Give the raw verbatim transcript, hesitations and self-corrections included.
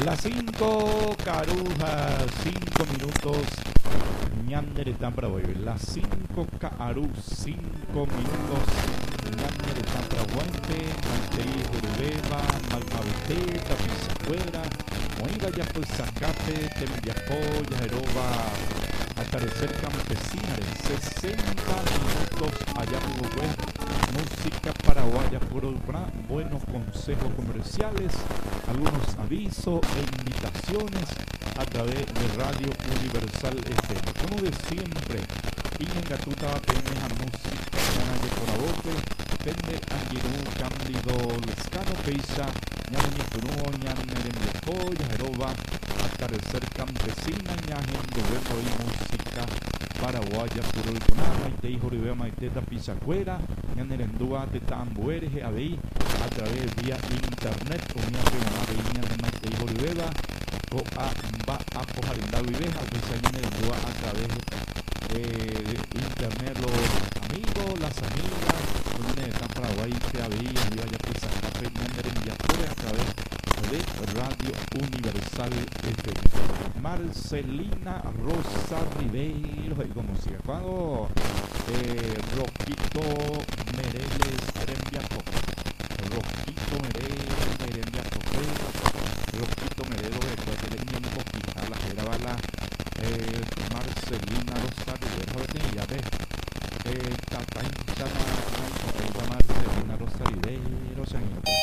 Las cinco carujas, cinco minutos. Ñandere tan para hoy. Las cinco caru, cinco minutos. Ñandere tan para guante. Mantei Jurubeba, Malmabete, Tapizacuera. Moiga ya pues Zacate, Tembiaco, Yajeroba. Atardecer campesina de sesenta minutos allá en Uruguay. Música paraguaya puro bra, buenos consejos comerciales, algunos avisos e invitaciones a través de Radio Universal F M. Como de siempre, Inengatuta tende a música de por abote, tende a Girú Cándido Lescano Peixa, Ñañe Turuo, Ñañe Remieco, Yajeroba, Atardecer campesina, Ñajen, Gobierno y música paraguaya puro el Conama, Ite Hijo Rivera Maiteta Pizacuera, Ñanerendúa Tetambuereje Abei, a través vía internet, Unia Prima Veña de Maite Hijo Rivera, o a Va a Pojarinda Viveja, que se Ñanerendúa a través eh, de internet, los amigos, las amigas, Unia de Tan Paraguay, que Abei, Viva ya Pizacape, Ñanerendúa a través de Radio Universal F M. Marcelina Rosa Ribeiro, y como sigue cuando eh, Roquito Mereles Merembiaco, Roquito Mereles Merembiaco, Roquito Mereles de que un poquito la que graba la eh, Marcelina Rosa Ribeiro, a ver ya ve eh, Tata Hinchana, Marcelina Rosa Ribeiro,